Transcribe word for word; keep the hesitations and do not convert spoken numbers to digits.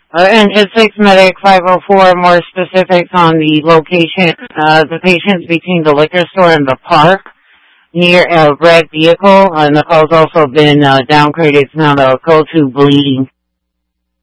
Uh, and it's six Medic five oh four, more specifics on the location, uh, the patient's between the liquor store and the park near a red vehicle, and the call's also been uh, downgraded. It's now a go-to bleeding.